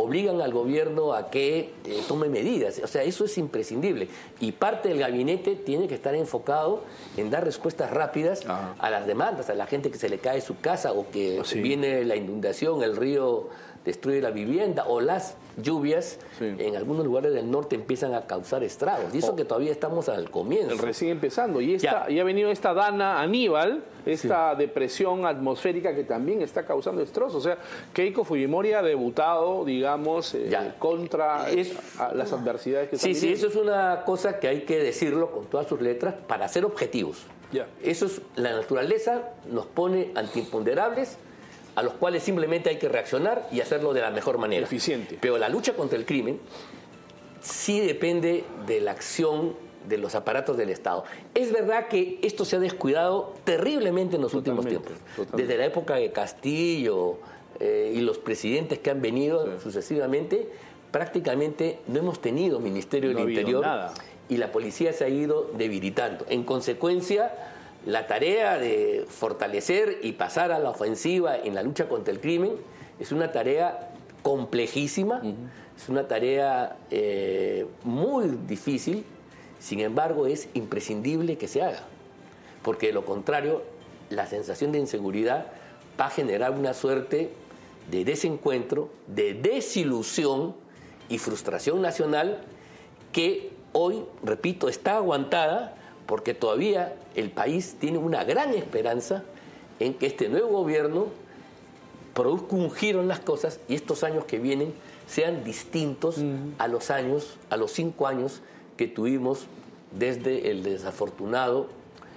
obligan al gobierno a que tome medidas. O sea, eso es imprescindible. Y parte del gabinete tiene que estar enfocado en dar respuestas rápidas a las demandas, a la gente que se le cae su casa o que viene la inundación, el río destruye la vivienda o las lluvias en algunos lugares del norte empiezan a causar estragos. Y eso que todavía estamos al comienzo. Recién empezando. Y ha venido esta Dana Aníbal, esta depresión atmosférica que también está causando destrozos. O sea, Keiko Fujimori ha debutado, digamos, contra las adversidades que están viviendo. Eso es una cosa que hay que decirlo con todas sus letras para ser objetivos. Eso es, la naturaleza nos pone ante imponderables a los cuales simplemente hay que reaccionar y hacerlo de la mejor manera. Eficiente. Pero la lucha contra el crimen sí depende de la acción de los aparatos del Estado. Es verdad que esto se ha descuidado terriblemente en los últimos tiempos. Desde la época de Castillo y los presidentes que han venido sucesivamente, prácticamente no hemos tenido Ministerio del Interior y la policía se ha ido debilitando. En consecuencia, la tarea de fortalecer y pasar a la ofensiva en la lucha contra el crimen es una tarea complejísima, es una tarea muy difícil, sin embargo es imprescindible que se haga, porque de lo contrario la sensación de inseguridad va a generar una suerte de desencuentro, de desilusión y frustración nacional que hoy, repito, está aguantada porque todavía el país tiene una gran esperanza en que este nuevo gobierno produzca un giro en las cosas y estos años que vienen sean distintos a los 5 años que tuvimos desde el desafortunado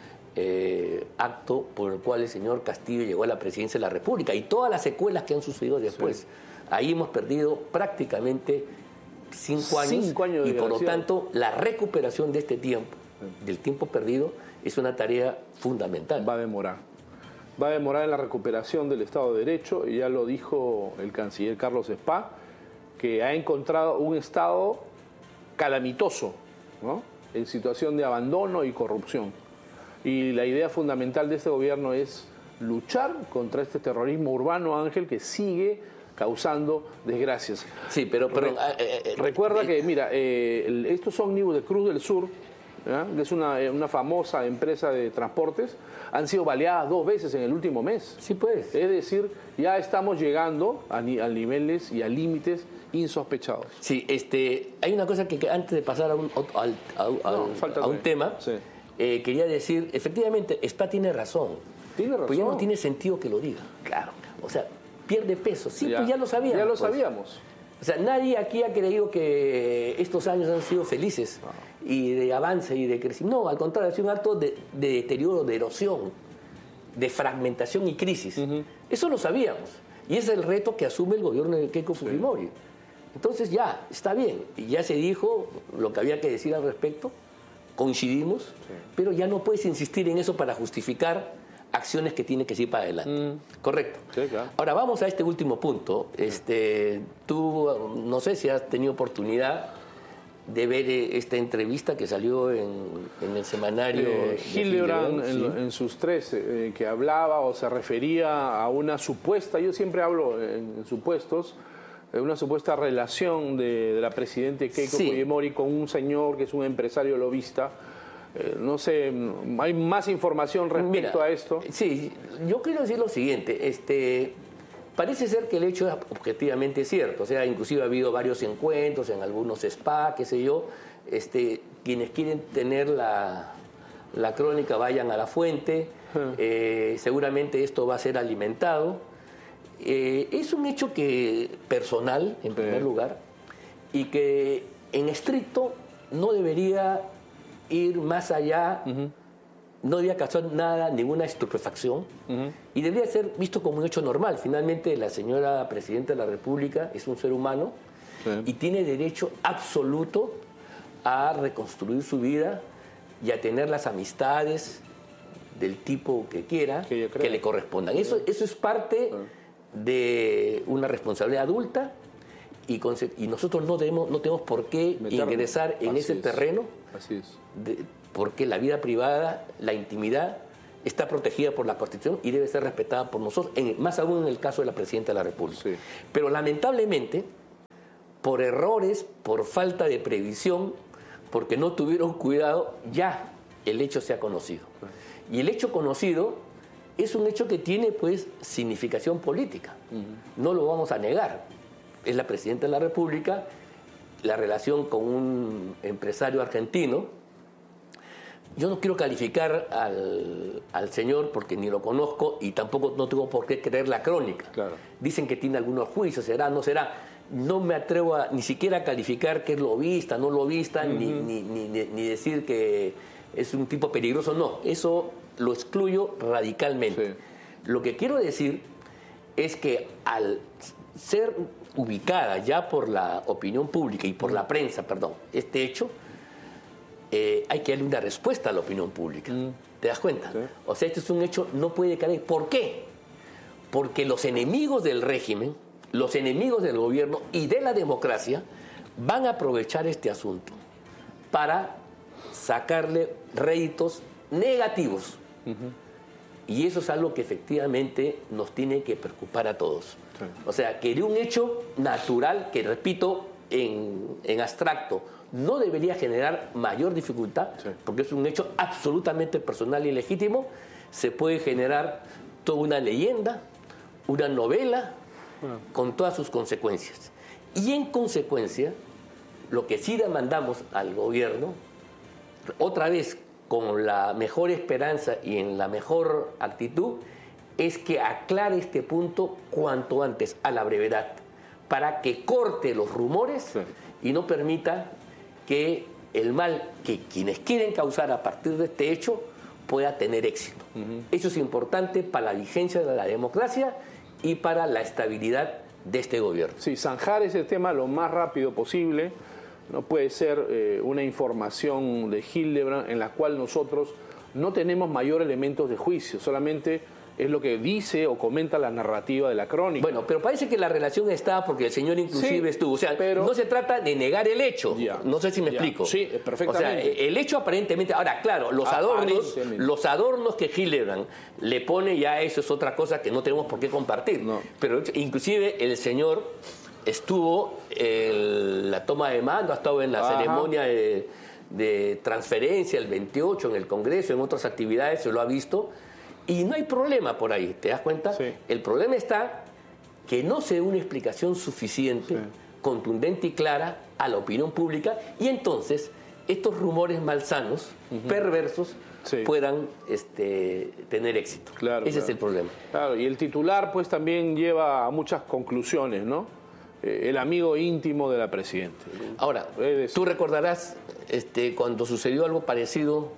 acto por el cual el señor Castillo llegó a la presidencia de la República y todas las secuelas que han sucedido después. Ahí hemos perdido prácticamente 5 años y por lo tanto la recuperación de este tiempo, del tiempo perdido, es una tarea fundamental. Va a demorar en la recuperación del Estado de Derecho, y ya lo dijo el canciller Carlos Spa, que ha encontrado un Estado calamitoso, ¿no?, en situación de abandono y corrupción. Y la idea fundamental de este gobierno es luchar contra este terrorismo urbano, Ángel, que sigue causando desgracias. Sí, pero recuerda que, mira, estos ómnibus de Cruz del Sur, que es una famosa empresa de transportes, han sido baleadas 2 veces en el último mes. Sí, pues. Es decir, ya estamos llegando a niveles y a límites insospechados. Sí, hay una cosa que antes de pasar a un tema, quería decir, efectivamente, Spa tiene razón. Tiene razón. Pues ya no tiene sentido que lo diga. Claro. O sea, pierde peso. Sí, pues ya lo sabíamos. Ya lo sabíamos. O sea, nadie aquí ha creído que estos años han sido felices y de avance y de crecimiento. No, al contrario, ha sido un acto de deterioro, de erosión, de fragmentación y crisis. Eso lo sabíamos. Y ese es el reto que asume el gobierno de Keiko Fujimori. Entonces ya, está bien. Y ya se dijo lo que había que decir al respecto, coincidimos, pero ya no puedes insistir en eso para justificar acciones que tiene que seguir para adelante. Correcto. Sí, claro. Ahora vamos a este último punto. Tú, no sé si has tenido oportunidad de ver esta entrevista que salió en el semanario Hildebrand en sus 13, que hablaba o se refería a una supuesta, yo siempre hablo en supuestos, una supuesta relación de la presidenta Keiko Fujimori con un señor que es un empresario lobista. No sé, ¿hay más información respecto a esto? Sí, yo quiero decir lo siguiente. Parece ser que el hecho es objetivamente cierto. O sea, inclusive ha habido varios encuentros en algunos spa, qué sé yo. Quienes quieren tener la crónica vayan a la fuente. Seguramente esto va a ser alimentado. Es un hecho personal, en primer lugar, y que en estricto no debería ir más allá, no debería causar ninguna estupefacción, y debería ser visto como un hecho normal. Finalmente, la señora Presidenta de la República es un ser humano y tiene derecho absoluto a reconstruir su vida y a tener las amistades del tipo que quiera, que le correspondan. Eso es parte de una responsabilidad adulta, y nosotros no tenemos por qué ingresar en ese terreno. Así es. Porque la vida privada, la intimidad, está protegida por la Constitución y debe ser respetada por nosotros, más aún en el caso de la Presidenta de la República. Pero lamentablemente, por errores, por falta de previsión, porque no tuvieron cuidado, ya el hecho se ha conocido. Y el hecho conocido es un hecho que tiene, pues, significación política. No lo vamos a negar. Es la presidenta de la República, la relación con un empresario argentino. Yo no quiero calificar al señor porque ni lo conozco y tampoco no tengo por qué creer la crónica. Claro. Dicen que tiene algunos juicios, será, no será. No me atrevo a ni siquiera a calificar que es lobista, no lobista, ni decir que es un tipo peligroso, no. Eso lo excluyo radicalmente. Sí. Lo que quiero decir es que al ser ubicada ya por la opinión pública y por la prensa, perdón, este hecho, hay que darle una respuesta a la opinión pública. ¿Te das cuenta? Sí. O sea, este es un hecho, no puede caer. ¿Por qué? Porque los enemigos del régimen, los enemigos del gobierno y de la democracia van a aprovechar este asunto para sacarle réditos negativos. Y eso es algo que efectivamente nos tiene que preocupar a todos. Sí. O sea, que de un hecho natural, que repito, en abstracto, no debería generar mayor dificultad, sí, porque es un hecho absolutamente personal y legítimo, se puede generar toda una leyenda, una novela, con todas sus consecuencias. Y en consecuencia, lo que sí demandamos al gobierno, otra vez con la mejor esperanza y en la mejor actitud, es que aclare este punto cuanto antes, a la brevedad, para que corte los rumores, sí, y no permita que el mal que quienes quieren causar a partir de este hecho pueda tener éxito. Eso es importante para la vigencia de la democracia y para la estabilidad de este gobierno. Sí, zanjar ese tema lo más rápido posible. No puede ser una información de Hildebrand en la cual nosotros no tenemos mayor elementos de juicio, solamente es lo que dice o comenta la narrativa de la crónica. Bueno, pero parece que la relación está porque el señor inclusive sí, estuvo. O sea, pero no se trata de negar el hecho. Ya, no sé si me explico. Sí, perfectamente. O sea, el hecho aparentemente... Ahora, claro, los adornos que Hildebrand le pone, ya eso es otra cosa que no tenemos por qué compartir. No. Pero inclusive el señor estuvo en la toma de mando, ha estado en la ceremonia de transferencia el 28 en el Congreso, en otras actividades, se lo ha visto. Y no hay problema por ahí, ¿te das cuenta? Sí. El problema está que no se dé una explicación suficiente, sí, contundente y clara a la opinión pública, y entonces estos rumores malsanos, perversos, sí, puedan tener éxito. Claro, Ese es el problema. Claro, y el titular pues también lleva a muchas conclusiones, ¿no? El amigo íntimo de la presidenta. Ahora, tú recordarás cuando sucedió algo parecido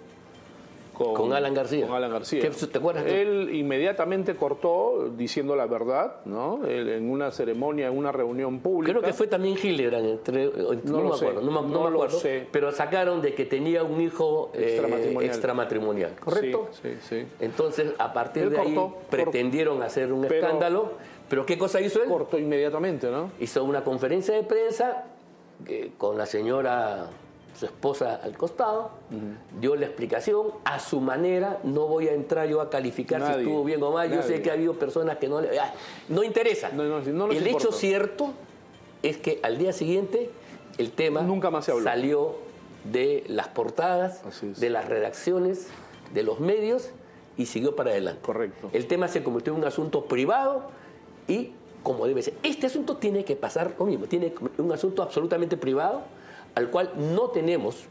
con Alan García. Con Alan García. ¿Te acuerdas? Él inmediatamente cortó diciendo la verdad, ¿no? Él, en una ceremonia, en una reunión pública. Creo que fue también Hildebrand, no me acuerdo, no me acuerdo, pero sacaron de que tenía un hijo extramatrimonial, ¿correcto? Sí, sí, sí. Entonces, a partir de ahí pretendieron hacer un escándalo, pero ¿qué cosa hizo él? Cortó inmediatamente, ¿no? Hizo una conferencia de prensa con la señora, su esposa, al costado, dio la explicación a su manera. No voy a entrar yo a calificar si estuvo bien o mal. Yo sé que ha habido personas que no interesa. No el hecho cierto es que al día siguiente el tema nunca más se habló. Salió de las portadas, de las redacciones, de los medios y siguió para adelante. Correcto. El tema se convirtió en un asunto privado y como debe ser. Este asunto tiene que pasar lo mismo. Tiene un asunto absolutamente privado al cual no tenemos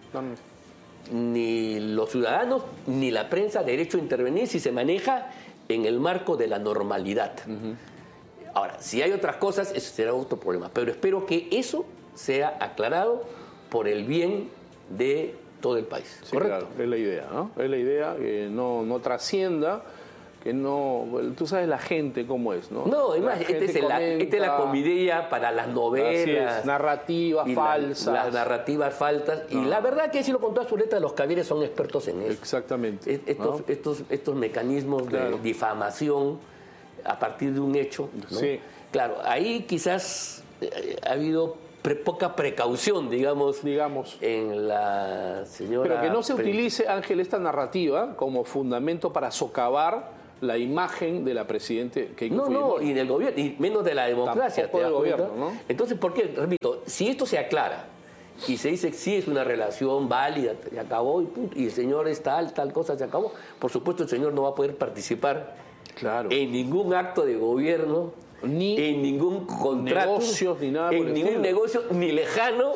ni los ciudadanos ni la prensa derecho a intervenir si se maneja en el marco de la normalidad. Ahora, si hay otras cosas, eso será otro problema. Pero espero que eso sea aclarado por el bien de todo el país. Sí, ¿correcto? Claro, es la idea, ¿no? Es la idea que no trascienda, que no... Tú sabes la gente cómo es, ¿no? No, además, esta es la comedia para las novelas. Narrativas falsas. Las narrativas falsas. No. Y la verdad que, si lo contó a su letra, los Cavieres son expertos en eso. Exactamente. Estos mecanismos de difamación a partir de un hecho, ¿no? Sí. Claro, ahí quizás ha habido poca precaución, digamos, en la señora... Pero que no se utilice, Ángel, esta narrativa como fundamento para socavar la imagen de la presidente Keiko Fujimori. No, y del gobierno, y menos de la democracia. Tampoco del gobierno, ¿no? Entonces, ¿por qué? Repito, si esto se aclara y se dice que sí es una relación válida, se acabó y el señor es tal cosa, se acabó, por supuesto el señor no va a poder participar en ningún acto de gobierno, ni en ningún contrato, negocios, ni nada en ningún negocio, ni lejano,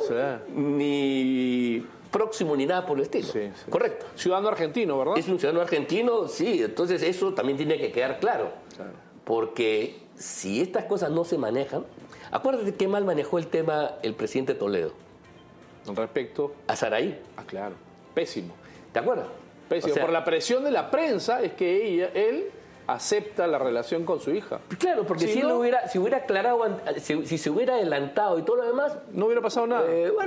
ni próximo, ni nada por el estilo. Sí. Correcto. Ciudadano argentino, ¿verdad? Es un ciudadano argentino, sí, entonces eso también tiene que quedar claro. Porque si estas cosas no se manejan, acuérdate qué mal manejó el tema el presidente Toledo. Respecto a Saray. Claro. Pésimo. ¿Te acuerdas? Pésimo. O sea, por la presión de la prensa es que él acepta la relación con su hija. Claro, porque si no, él hubiera aclarado, si se hubiera adelantado y todo lo demás, no hubiera pasado nada.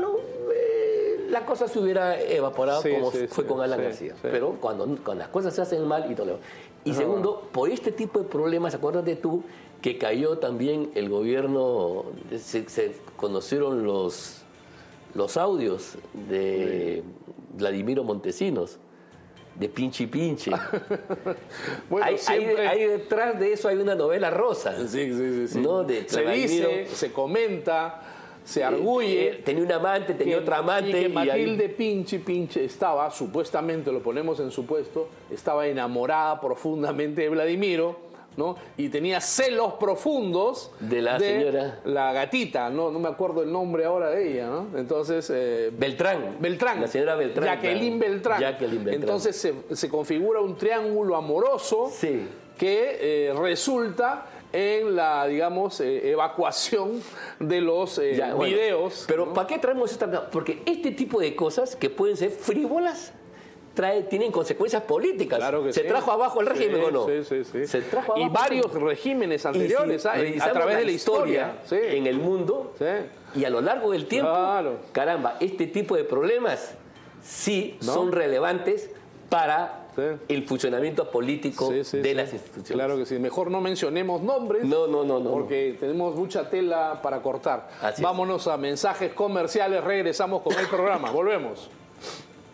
La cosa se hubiera evaporado como fue con Alan García. Sí. Pero cuando las cosas se hacen mal y todo lo demás. Y segundo, por este tipo de problemas, acuérdate tú que cayó también el gobierno, se conocieron los audios de Vladimiro Montesinos, de Pinchi Pinche. Bueno, hay detrás de eso hay una novela rosa. Sí. ¿No? Se dice, se comenta, se arguye. Tenía un amante, tenía otra amante. Y que Matilde Pinche estaba, supuestamente, lo ponemos en supuesto, estaba enamorada profundamente de Vladimiro, ¿no? Y tenía celos profundos de la señora, la gatita, no me acuerdo el nombre ahora de ella, ¿no? Entonces Beltrán, la señora Beltrán, Jacqueline Beltrán. Entonces se configura un triángulo amoroso que resulta en la, digamos, evacuación de los videos. Pero ¿para qué traemos esta? Porque este tipo de cosas que pueden ser frívolas tienen consecuencias políticas. Claro que ¿Se trajo abajo el régimen o no? Sí. Se trajo abajo y varios regímenes anteriores a través de la historia en el mundo y a lo largo del tiempo. Caramba, este tipo de problemas son relevantes para el funcionamiento político de las instituciones. Claro que sí. Mejor no mencionemos nombres. No. Porque tenemos mucha tela para cortar. Así Vámonos a mensajes comerciales. Regresamos con el programa. Volvemos.